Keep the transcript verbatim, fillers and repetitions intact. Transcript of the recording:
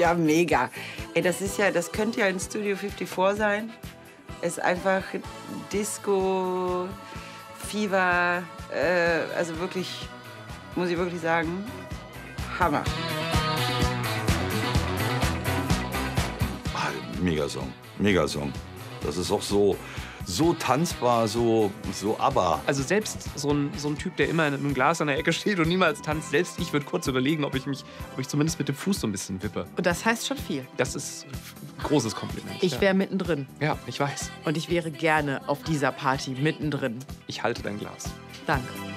Ja, mega. Ey, das ist ja, das könnte ja in Studio vierundfünfzig sein. Es ist einfach Disco, Fieber, äh, also wirklich, muss ich wirklich sagen, Hammer. Ah, Megasong, Megasong. Das ist auch so, so tanzbar, so, so ABBA. Also selbst so ein, so ein Typ, der immer mit einem Glas an der Ecke steht und niemals tanzt, selbst ich würde kurz überlegen, ob ich mich, ob ich zumindest mit dem Fuß so ein bisschen wippe. Und das heißt schon viel. Das ist ein großes Kompliment. Ich wäre mittendrin. Ja, ich weiß. Und ich wäre gerne auf dieser Party mittendrin. Ich halte dein Glas. Danke.